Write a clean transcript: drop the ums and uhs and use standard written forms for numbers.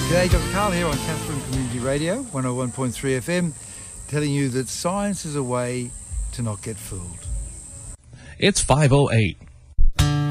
G'day, Dr. Carl here on Catherine Community Radio, 101.3 FM, telling you that science is a way to not get fooled. It's 5:08.